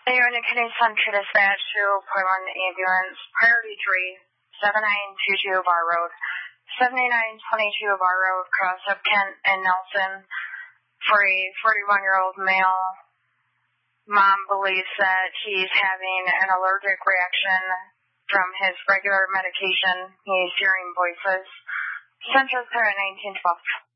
They are indicating Central Dispatch to Portland Ambulance, Priority 3, 7922 Bar Road, 7922 Bar Road, cross up Kent and Nelson, for a 41-year-old male. Mom believes that he's having an allergic reaction from his regular medication. He's hearing voices. Central Dispatch 1912.